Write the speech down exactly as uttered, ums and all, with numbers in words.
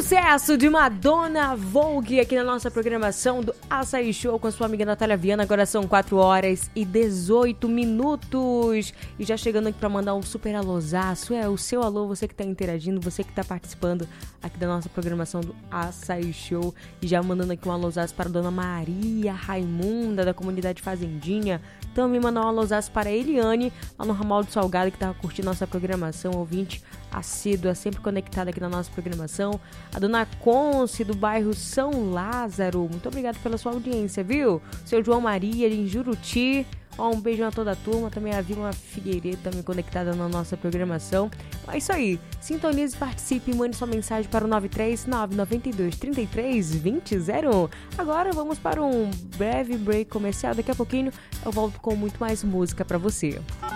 Sucesso de Madonna Vogue aqui na nossa programação do Açaí Show com a sua amiga Natália Viana. Agora são quatro horas e dezoito minutos. E já chegando aqui para mandar um super alôzaço. É o seu alô, você que tá interagindo, você que tá participando aqui da nossa programação do Açaí Show. E já mandando aqui um alôzaço para a Dona Maria Raimunda, da comunidade Fazendinha. Também mandar um alôzaço para a Eliane, lá no Ramal do Salgado, que tava curtindo nossa programação, ouvinte assídua, sempre conectada aqui na nossa programação. A Dona Conce, do bairro São Lázaro, muito obrigado pela sua audiência, viu? Seu João Maria, em Juruti. Ó, um beijo a toda a turma, também a Vilma Figueiredo, também conectada na nossa programação. É isso aí, sintonize, participe e mande sua mensagem para o nove três nove nove dois, três três dois zero zero um. Agora vamos para um breve break comercial, daqui a pouquinho eu volto com muito mais música para você.